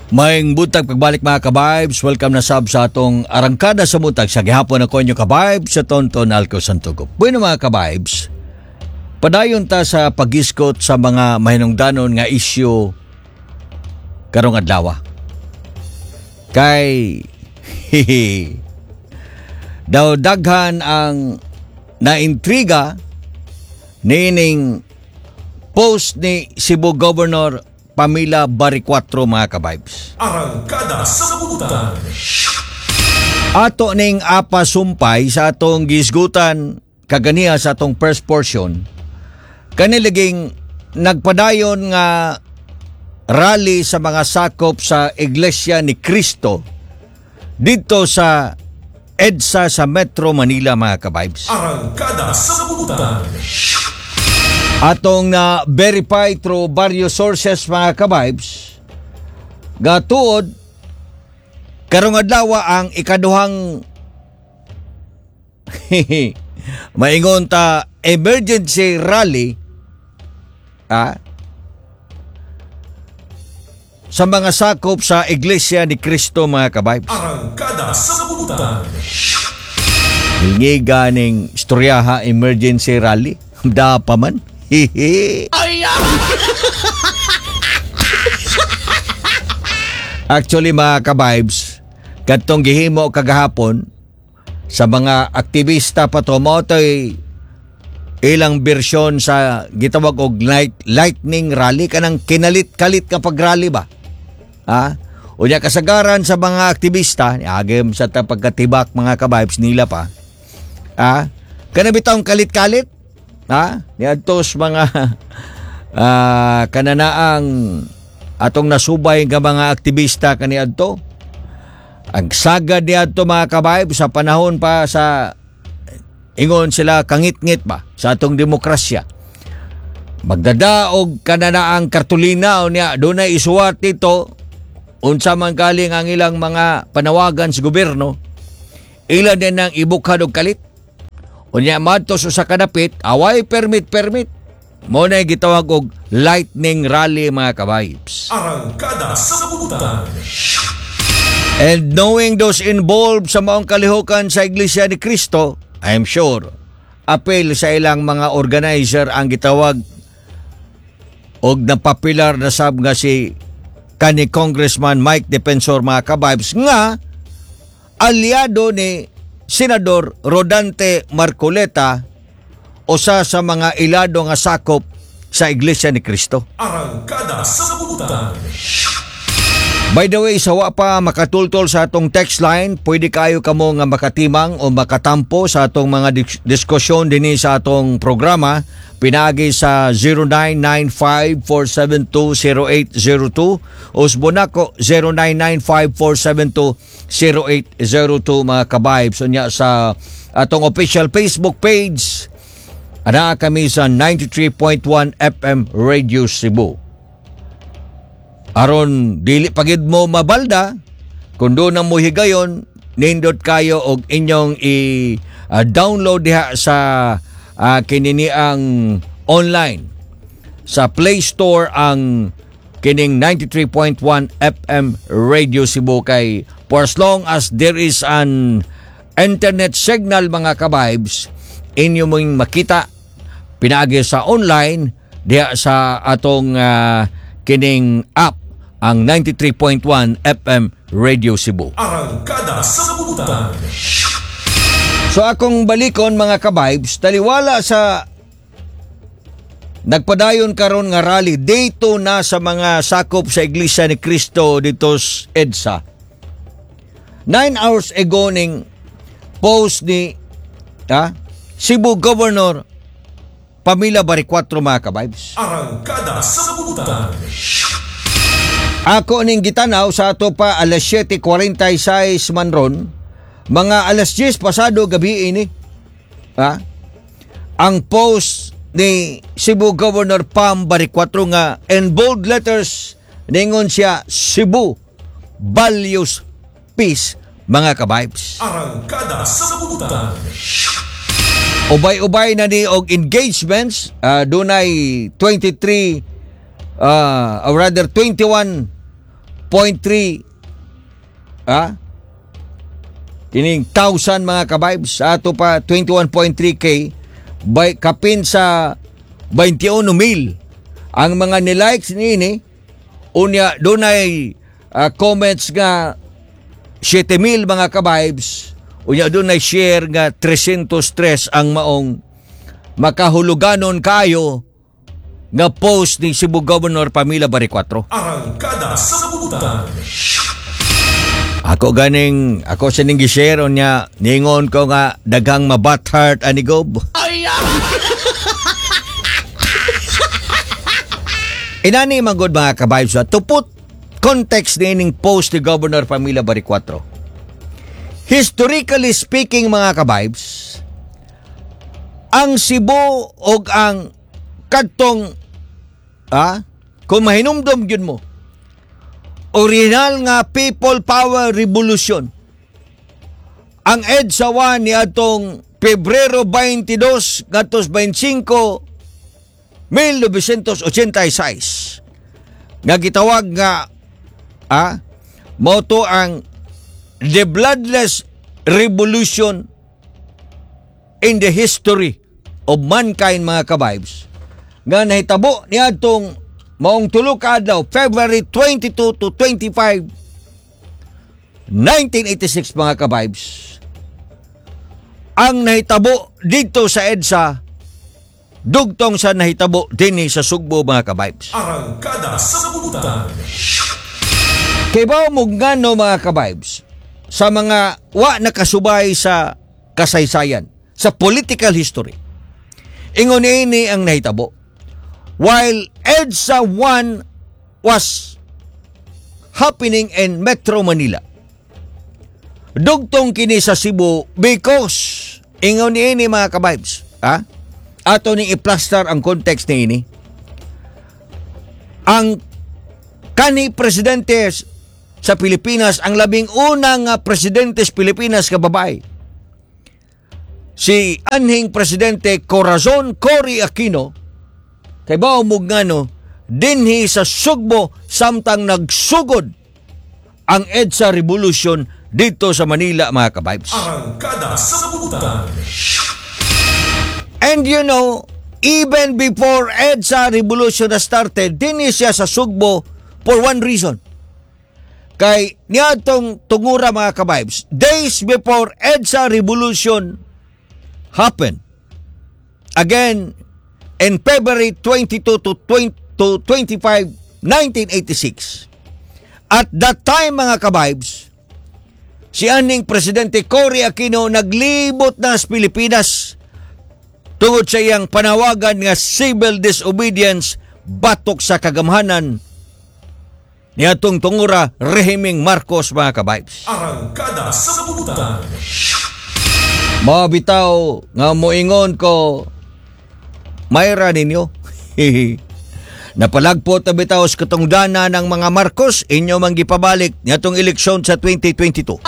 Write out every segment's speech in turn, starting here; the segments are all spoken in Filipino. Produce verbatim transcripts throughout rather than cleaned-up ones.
Maayong buntag pagbalik mga ka-vibes. Welcome na sab sa atong arangkada sa buntag sa gihapon ako inyo ka-vibes sa Tonton Alco Santugo. Bueno mga ka-vibes, padayon ta sa pagiskot sa mga mahinungdanon nga isyu karong adlaw. Kay hihi daw daghan ang naintriga nining post ni Cebu Governor Pamela Baricuatro mga ka-vibes. Arangkada sa buntag. Ato ning apa sumpay sa atong gisgutan kaganiya sa atong first portion. Kaniliging nagpadayon nga rally sa mga sakop sa Iglesia ni Cristo dito sa EDSA sa Metro Manila mga ka-vibes. Arangkada sa buntag. Atong na verify through various sources mga ka-vibes, gatuod karong adlaw ang ikaduhang maingon ta emergency rally ah, sa mga sakop sa Iglesia ni Cristo mga ka-vibes. Arangkada sa buntag. Hingi ganing istoryaha emergency rally. Da pa man. Hihi. Actually mga ka-vibes, katong gihimo kagahapon sa mga aktivista pa to mo to'y ilang bersyon sa gitawag og light, lightning rally kanang kinalit-kalit kapag rally ba? Ha? Unya kasagaran sa mga aktivista, agem sa pagkatibak mga ka-vibes nila pa. Ha? Kana bitawng kalit-kalit? Ha? Niadtos mga uh, kananaang atong nasubay nga mga aktivista kaniadto. Ang sagad niadto mga kabaib sa panahon pa sa ingon sila kangit-ngit ba sa atong demokrasya. Magdadaog kananaang kartulina o niya doon na isuwat dito unsa man galing ang ilang mga panawagan sa gobyerno. Ilan din ang ibukad og kalit. Unya madto sa kadapit, away permit-permit. Mo na gitawag og lightning rally mga ka-vibes. Arangkada sa buntag. And knowing those involved sa maong kalihukan sa Iglesia ni Cristo, I am sure, apel sa ilang mga organizer ang gitawag og napapilar na sab nga si kani Congressman Mike Defensor mga ka-vibes nga aliado ni Senador Rodante Marcoleta usa sa mga ilado nga sakop sa Iglesia ni Cristo. Arangkada sa buntag. By the way, sa wa pa makatultol sa atong text line, pwede kayo kamo nga makatimang o makatampo sa atong mga dis- diskusyon dinhi sa atong programa pinagi sa zero nine nine five four seven two zero eight zero two o Bonako zero nine nine five four seven two zero eight zero two mga ka-vibes. Unya sa atong official Facebook page, ana kami sa ninety-three point one F M Radio Cebu. Aron dili pagid mo mabalda, kung doon na mo higayon, nindot kayo og inyong i-download uh, diha sa uh, kinini ang online. Sa Play Store ang kining ninety-three point one F M Radio Cebu kay for as long as there is an internet signal mga ka-vibes, inyo mong makita pinaagi sa online diha sa atong uh, kining app ang ninety-three point one F M Radio Cebu. Arangkada sa buntag. So akong balikon mga ka-vibes, taliwala sa nagpadayon karon nga rally dito na sa mga sakop sa Iglesia ni Cristo dito sa EDSA. Nine hours ago ning post ni ha, Cebu Governor Pamela Baricuatro mga ka-vibes. Arangkada sa buntag. Ako ning gitanaw sa ato pa alas seven forty-six man ron, mga alas ten pasado gabi ini. Ha? Ang post ni Cebu Governor Pam Baricuatro nga in bold letters ningon siya Cebu Values Peace mga ka-vibes. Arangkada sa buntag. Ubay-ubay na ni og engagements, uh, dunay twenty-three uh, or rather twenty-one point three ah, kining thousand mga ka-vibes sa ato pa twenty-one point three K by kapin sa twenty-one mil ang mga nilikes niini unya dunay uh, comments nga seven mil mga ka-vibes unya dunay share nga three hundred three ang maong makahuluganon kayo nga post ni Cebu Governor Pamela Barriquatro. Arangkada sa Sabutan. Ako ganing, ako sining gishare niya, ningon ko nga daghang mabat-heart ani Gob. Inani magod mga ka-vibes to put context nining post ni Governor Pamela Barriquatro. Historically speaking mga ka-vibes, ang Cebu og ang kadtong ah, kung mahinumdom yun mo, original nga People Power Revolution. Ang EDSA one ni atong Pebrero twenty-two gatos twenty-five nineteen eighty-six nga gitawag nga ah, moto ang The Bloodless Revolution in the history of mankind mga ka-vibes nga nahitabo ni atong maong tulo ka adlaw February twenty-two to twenty-five nineteen eighty-six mga ka-vibes ang nahitabo dito sa EDSA dugtong sa nahitabo dinhi sa Sugbo mga ka-vibes. Arangkada sa Sabutan. Kay ba mo ngano mga ka-vibes sa mga wa nakasubay sa kasaysayan sa political history ingon ini ang nahitabo. While EDSA one was happening in Metro Manila, dugtong kini sa Cebu because ingon ni mga ka-vibes, ha? Ato ning i-plaster ang context ni ini. Ang kani presidente sa Pilipinas, ang labing unang presidente sa Pilipinas nga babae, si anhing presidente Corazon Cory Aquino, kay ba umug ngano dinhi sa Sugbo samtang nagsugod ang EDSA Revolution dito sa Manila mga ka-vibes. Arangkada sa Sabutan. And you know, even before EDSA Revolution na started, dinhi siya sa Sugbo for one reason. Kay niadtong tungura mga ka-vibes, days before EDSA Revolution happened, again, in February twenty-two to twenty-five nineteen eighty-six. At that time mga ka-vibes, si aning Presidente Cory Aquino naglibot na sa Pilipinas tungod sa iyang panawagan nga civil disobedience batok sa kagamhanan niadtong tungura rehimeng Marcos mga ka-vibes. Arangkada sa Sabutan. Mabitaw nga moingon ko mayra ninyo. Napalagpot na bitaw sa katungdana ng mga Marcos inyo mang gipabalik niadtong eleksyon sa twenty twenty-two.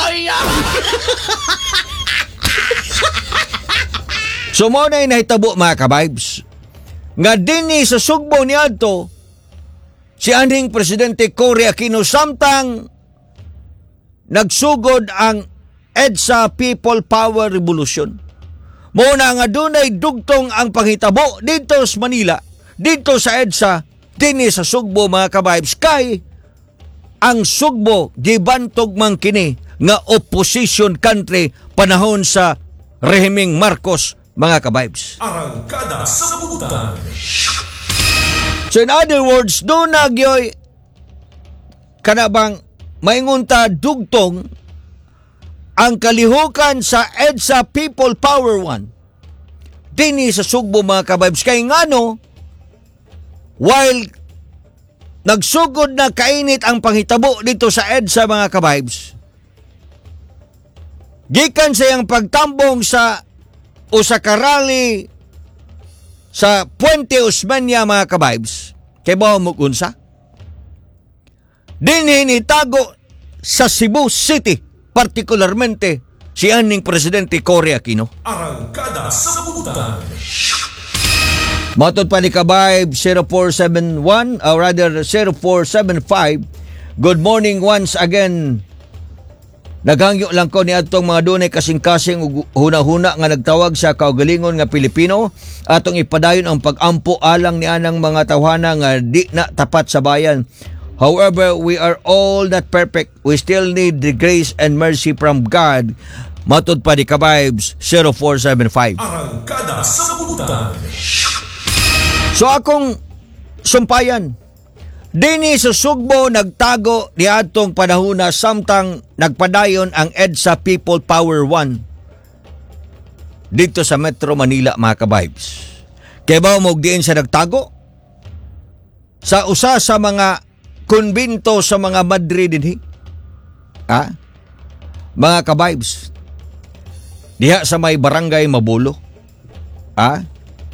So mo na nahitabo mga ka-vibes nga dinhi sa Sugbo niadto si anhing Presidente Cory Aquino samtang nagsugod ang EDSA People Power Revolution. Muna nga dunay dugtong ang panghitabo dito sa Manila, dito sa EDSA, dinhi sa Sugbo mga ka-vibes, kay ang Sugbo gibantog man kini nga opposition country panahon sa rehimeng Marcos mga ka-vibes. Arangkada sa Sabutan. So in other words, doon nagyoy kanabang maingunta dugtong ang kalihukan sa EDSA People Power one dinhi sa Sugbo mga ka-vibes. Kay ngano, while nagsugod na kainit ang panghitabo dito sa EDSA mga ka-vibes, gikan sa iyang pagtambong sa usa ka rally sa Puente Osmeña mga ka-vibes, kay ba mo unsa? Dinhi nitago sa Cebu City, partikularmente si aning Presidente Cory Aquino. Arangkada sa Sabutan. Matod pa ni Kabayb zero four seven one or rather zero four seven five Good morning once again. Naghangyo lang ko ni atong mga dunay kasing-kasing ug huna-huna nga nagtawag sa kaugalingon nga Pilipino atong ipadayon ang pag-ampo alang ni anang mga tawhana nga di na tapat sa bayan. However, we are all not perfect. We still need the grace and mercy from God. Matud pa di Ka-Vibes zero four seven five. Arangkada sa Sabutan. So akong sumpayan, dini sa Sugbo nagtago ni atong panahuna samtang nagpadayon ang EDSA People Power one dito sa Metro Manila, mga Ka-Vibes. Kaya ba mo diin sa nagtago? Sa usa sa mga konbento sa mga madre dinhi. Ha? Mga Ka-Vibes, diha sa may barangay Mabulo. Ha?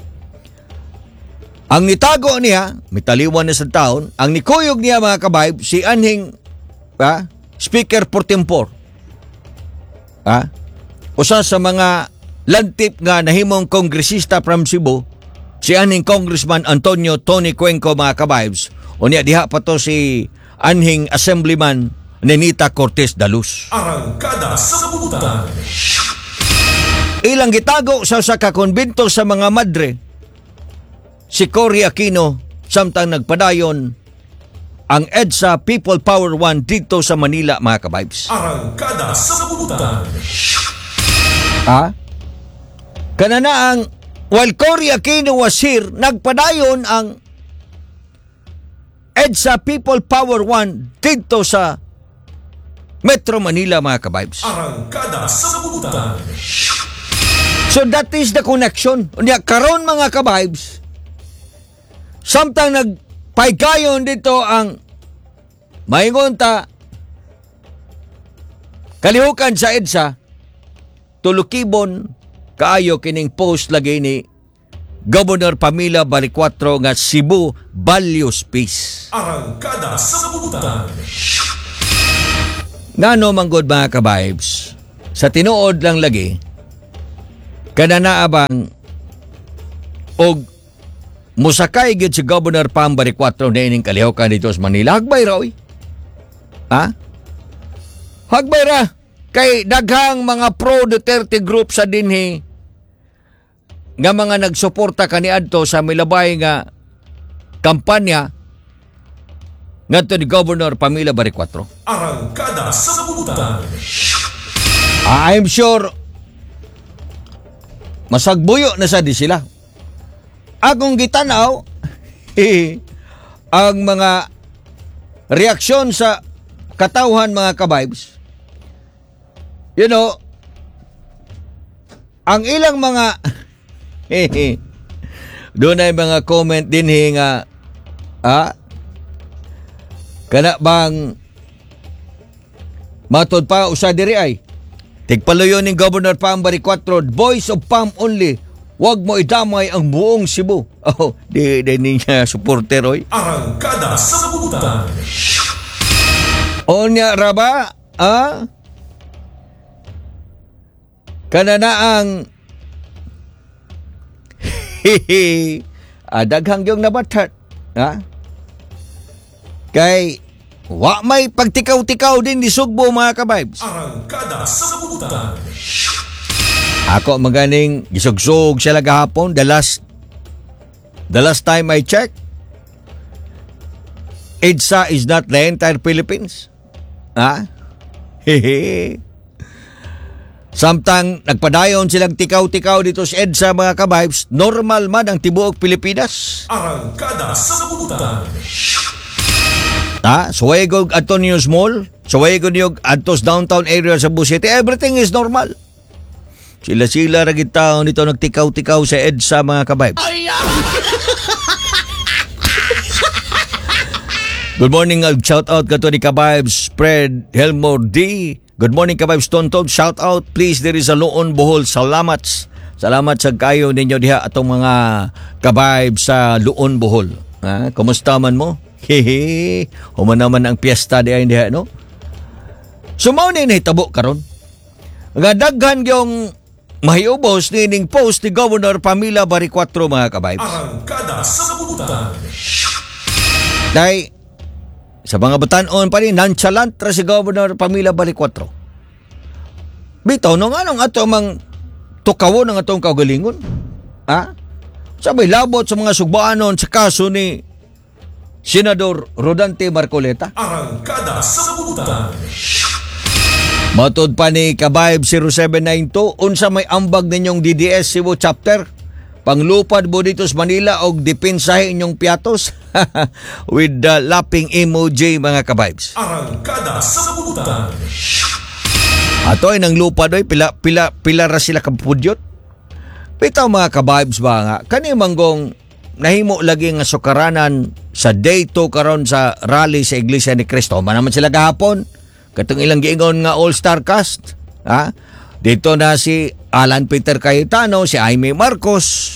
Ang nitago niya, mitaliwan na sa taon, ang nikuyog niya, mga Ka-Vibe, si Anhing ha, Speaker pro tempore. Ha? Usa sa mga lantip nga nahimong kongresista from Cebu, si Anhing Congressman Antonio Tony Cuenco, mga Ka-Vibes. O niya, diha pa to si Anhing Assemblyman Nenita Cortez Daluz. Arangkada sa Sabutan. Ilang gitago sa sa kakonbento sa mga madre, si Cory Aquino, samtang nagpadayon ang EDSA People Power one dito sa Manila, mga Ka-Vibes. Arangkada sa Sabutan. Ha? Kanana ang while Cory Aquino was here, nagpadayon ang EDSA People Power one dito sa Metro Manila, mga Ka-Vibes. Arangkada sa Sabutan. So that is the connection. Unya karon, mga Ka-Vibes, samtang nagpaygayon dito ang maingon ta kalihukan sa EDSA, tulukibon kaayo kining post lagi ni Governor Pamela Baricuatro nga Cebu Values Peace. Arangkada sa Sabutan. Ngano manggod, mga Ka-Vibes, sa tinuod lang lagi kada naabang og musakay gid si Governor Pam Baricuatro na ining kalihukan dito sa Manila. Hagbay ra, oy. Ha? Hagbay ra. Kay daghang mga pro-Duterte group sa dinhi nga mga nagsuporta kaniadto sa milabay nga kampanya ngadto ni Governor Pamela Baricuatro. Arangkada sa Sabutan. I'm sure masagbuyo na sa di sila. Akong gitanaw ang mga reaksyon sa katawhan, mga Ka-Vibes. You know, ang ilang mga doon ay mga comment din nga ah, kana bang matod pa usa diri ay tigpaluyon ni Governor Pam Baricuatro, voice of Pam only. Wag mo idamay ang buong Cebu. Oh, di di niya supporter, oy. Arangkada sa Sabutan. O niya raba, ah? Kanana ang hihi ah, daghang yung nabatat. Ha? Kay wa may pagtikaw-tikaw din di Sugbo, mga Ka-Vibes. Arangkada sa Sabutan. Ako maganing gisugsog sila gahapon. The last the last time I checked, EDSA is not the entire Philippines. Ha? Hehe. Samtang nagpadayon silang tikaw-tikaw dito sa EDSA, mga Ka-Vibes, normal man ang tibuok Pilipinas. Arangkada sa Sabutan. Ha? Suwaygo Antonius Mall, suwaygo niyog Antos downtown area sa Cebu City, everything is normal. Sila-sila ragit tao nito nagtikaw-tikaw sa EDSA, mga Ka-Vibes. Good morning, shout out ka to ni Ka-Vibes, Fred Helmore D. Good morning, Ka-Vibes Tonton, shout out please, there is a Luon Bohol. Salamat. Salamat sa kayo ninyo diha atong mga Ka-Vibes sa Luon Bohol. Ha? Kumusta man mo? Hehe. Human naman ang piyesta diha diha, no? Sumaw ni nahitabo karon. Nga daghan yung mahiubos ni ning post ni Governor Pamela Baricuatro, mga Ka-Vibes. Arangkada sa Sabutan. Dahil sa mga batanon pa rin, nonchalant ra si Governor Pamela Balicuatro. Bitaw, no nga nung ato mang tukawo ng atong kaugalingon. Ha? Sabay labot sa mga sugbaanon sa kaso ni Senador Rodante Marcoleta. Arangkada sa Sabutan. Matod pa ni Kabayb zero seven nine two, unsa may ambag ninyong D D S Cebu chapter? Panglupad mo dito sa Manila og depensahe inyong piatos? With the laughing emoji, mga kabibes. Arangkada sa Sabutan. Ato ay nang lupad oy, pila pila pila ra sila kapudyot. Bitaw mga kabibes ba nga, kani manggong nahimo lagi nga sukaranan sa day two karon sa rally sa Iglesia ni Cristo. Man naman sila gahapon. Katong ilang giingon nga all-star cast. Ha? Dito na si Alan Peter Cayetano, si Jaime Marcos.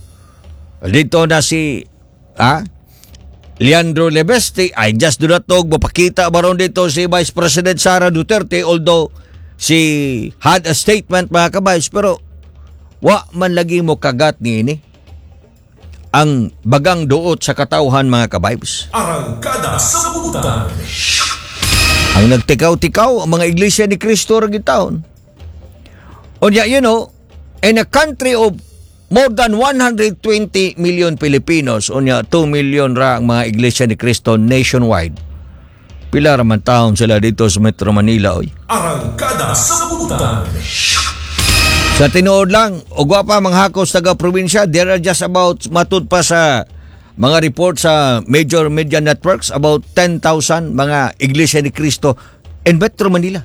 Dito na si ha? Leandro Lebeste. I just do not talk. Mapakita baron dito si Vice President Sara Duterte, although si had a statement, mga kabays, pero wa man lagi mo kagat ni ini ang bagang duot sa katauhan, mga kabaybs. Arangkada sa Sabutan. Ang nagtikaw-tikaw ang mga iglesia ni Cristo ra gitaon. Onya, you know, in a country of more than one hundred twenty million Filipinos, onya two million ra ang mga iglesia ni Cristo nationwide. Pila ra man taon sila dito sa Metro Manila, oy. Arangkada sa Sabutan. Sa tinuod lang, o gwapa mga hakos taga-probinsya, there are just about, matud pa sa mga report sa major media networks, about ten thousand mga iglesia ni Cristo in Metro Manila.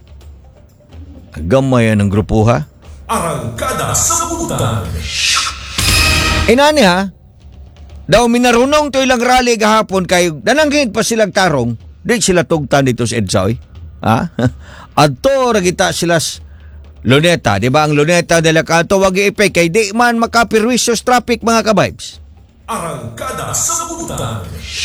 Gamay ang grupo, ha? Arangkada sa Sabutan. Inani ha, daw minarunong to ilang rally gahapon kayo, nananggit pa silang tarong, di sila tugtan dito sa EDSA, oy. Ha? Adto ra kita sila Luneta, di ba ang Luneta de la Canto wag i-epek kay di man makapirwisyo sa traffic, mga kabaybs. Arangkada sa Sabutan.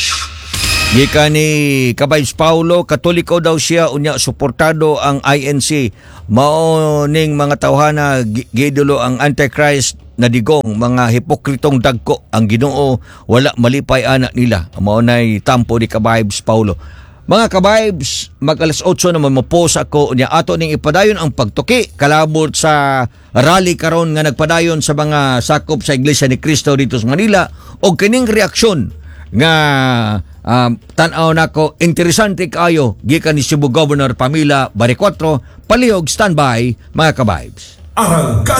Gika ni Kabaybs Paulo, Katoliko daw siya, unya suportado ang I N C. Mao ning mga tawhana gidulo ang Antichrist na digong, mga hipokritong dagko ang Ginoo, wala malipay anak nila. Mao nay tampo ni Kabaybs Paulo. Mga kabaybs, mag alas otso naman mapos ako niya ato ning ipadayon ang pagtuki kalabot sa rally karon nga nagpadayon sa mga sakop sa Iglesia ni Cristo dito sa Manila, og kining reaksyon nga um, tan-aw nako interesante kaayo gikan ni Cebu Governor Pamela Balicuatro. Palihog standby, mga kabaybs. Arangkada